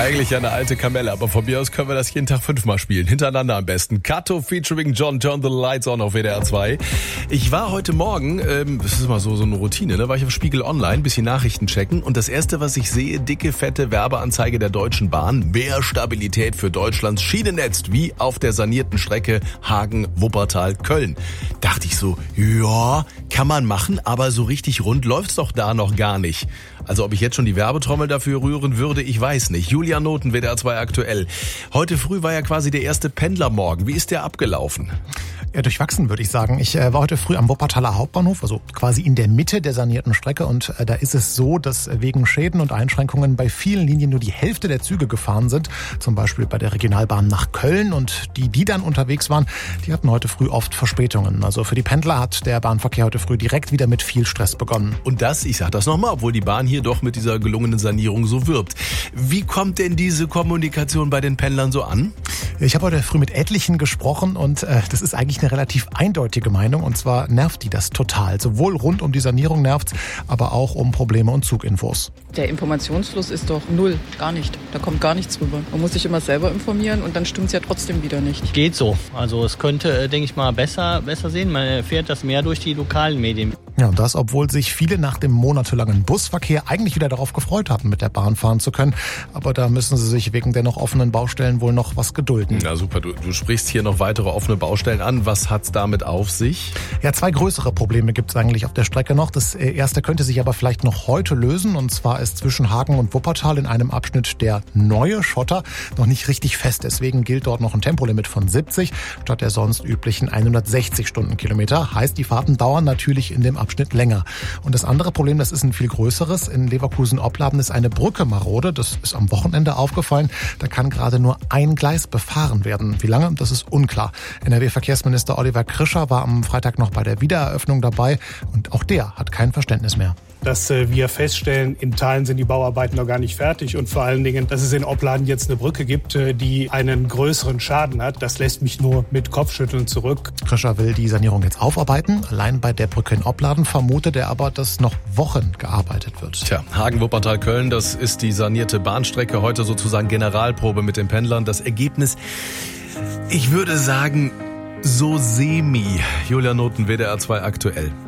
Eigentlich ja eine alte Kamelle, aber von mir aus können wir das jeden Tag 5-mal spielen. Hintereinander am besten. Kato featuring John, Turn the Lights on auf WDR 2. Ich war heute Morgen, das ist immer so eine Routine, war ich auf Spiegel Online, bisschen Nachrichten checken. Und das erste, was ich sehe, dicke, fette Werbeanzeige der Deutschen Bahn. Mehr Stabilität für Deutschlands Schienennetz, wie auf der sanierten Strecke Hagen-Wuppertal-Köln. Dachte ich so, ja, kann man machen, aber so richtig rund läuft's doch da noch gar nicht. Also ob ich jetzt schon die Werbetrommel dafür rühren würde, ich weiß nicht. Julia Noten, WDR 2 aktuell. Heute früh war ja quasi der erste Pendlermorgen. Wie ist der abgelaufen? Ja, durchwachsen würde ich sagen. Ich war heute früh am Wuppertaler Hauptbahnhof, also quasi in der Mitte der sanierten Strecke. Und da ist es so, dass wegen Schäden und Einschränkungen bei vielen Linien nur die Hälfte der Züge gefahren sind. Zum Beispiel bei der Regionalbahn nach Köln. Und die dann unterwegs waren, die hatten heute früh oft Verspätungen. Also für die Pendler hat der Bahnverkehr heute früh direkt wieder mit viel Stress begonnen. Und das, ich sag das nochmal, obwohl die Bahn hier doch mit dieser gelungenen Sanierung so wirbt. Wie kommt denn diese Kommunikation bei den Pendlern so an? Ich habe heute früh mit etlichen gesprochen und das ist eigentlich eine relativ eindeutige Meinung. Und zwar nervt die das total. Sowohl rund um die Sanierung nervt's, aber auch um Probleme und Zuginfos. Der Informationsfluss ist doch null, gar nicht. Da kommt gar nichts rüber. Man muss sich immer selber informieren und dann stimmt's ja trotzdem wieder nicht. Geht so. Also es könnte, denke ich mal, besser sehen. Man erfährt das mehr durch die lokalen Medien. Ja, und das, obwohl sich viele nach dem monatelangen Busverkehr eigentlich wieder darauf gefreut hatten, mit der Bahn fahren zu können. Aber da müssen sie sich wegen der noch offenen Baustellen wohl noch was gedulden. Na super, du sprichst hier noch weitere offene Baustellen an. Was hat's damit auf sich? Ja, 2 größere Probleme gibt's eigentlich auf der Strecke noch. Das erste könnte sich aber vielleicht noch heute lösen. Und zwar ist zwischen Hagen und Wuppertal in einem Abschnitt der neue Schotter noch nicht richtig fest. Deswegen gilt dort noch ein Tempolimit von 70 statt der sonst üblichen 160 Stundenkilometer. Heißt, die Fahrten dauern natürlich in dem Abschnitt länger. Und das andere Problem, das ist ein viel größeres. In Leverkusen-Opladen ist eine Brücke marode. Das ist am Wochenende aufgefallen. Da kann gerade nur ein Gleis befahren werden. Wie lange? Das ist unklar. NRW-Verkehrsminister Oliver Krischer war am Freitag noch bei der Wiedereröffnung dabei. Und auch der hat kein Verständnis mehr. Dass wir feststellen, in Teilen sind die Bauarbeiten noch gar nicht fertig und vor allen Dingen, dass es in Opladen jetzt eine Brücke gibt, die einen größeren Schaden hat, das lässt mich nur mit Kopfschütteln zurück. Krischer will die Sanierung jetzt aufarbeiten. Allein bei der Brücke in Opladen vermutet er aber, dass noch Wochen gearbeitet wird. Tja, Hagen-Wuppertal-Köln, das ist die sanierte Bahnstrecke. Heute sozusagen Generalprobe mit den Pendlern. Das Ergebnis, ich würde sagen, so semi. Julia Noten, WDR 2 aktuell.